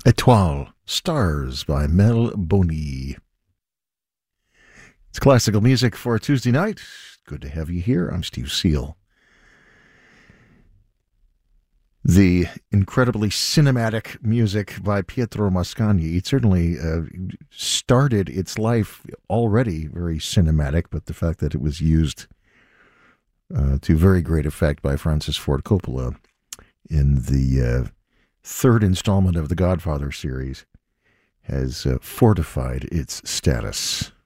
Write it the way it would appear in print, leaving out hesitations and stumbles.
Étoile, Stars by Mel Boni. It's classical music for a Tuesday night. Good to have you here. I'm Steve Seal. The incredibly cinematic music by Pietro Mascagni. It certainly started its life already very cinematic, but the fact that it was used to very great effect by Francis Ford Coppola in the third installment of the Godfather series has fortified its status.